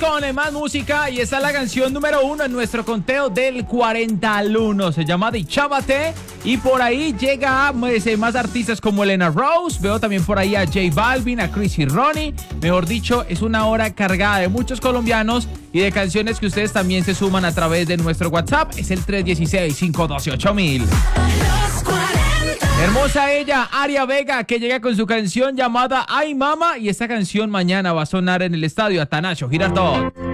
con más música y esta es la canción número 1 en nuestro conteo del 40 al 1. Se llama Dichávate y por ahí llega más artistas como Elena Rose. Veo también por ahí a J Balvin, a Chris y Ronnie. Mejor dicho, es una hora cargada de muchos colombianos y de canciones que ustedes también se suman a través de nuestro WhatsApp. Es el 316-512-8000. Hermosa ella, Aria Vega, que llega con su canción llamada Ay Mama, y esta canción mañana va a sonar en el estadio Atanasio Girardot.